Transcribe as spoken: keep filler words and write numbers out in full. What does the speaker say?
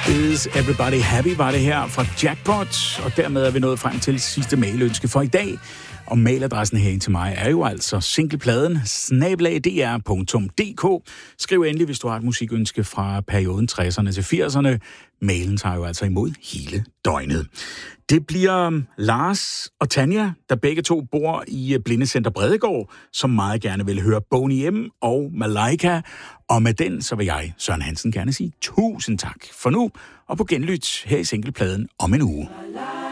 Is Everybody Happy var det her fra Jackpot, og dermed er vi nået frem til sidste mailønske for i dag. Og mailadressen her til mig er jo altså singlepladen snabel-a d r punktum d k. Skriv endelig, hvis du har et musikønske fra perioden tresserne til firserne. Mailen tager jo altså imod hele døgnet. Det bliver Lars og Tanja, der begge to bor i Blindecenter Bredegård, som meget gerne vil høre Boney M og Malaika. Og med den, så vil jeg, Søren Hansen, gerne sige tusind tak for nu, og på genlyt her i singlepladen om en uge.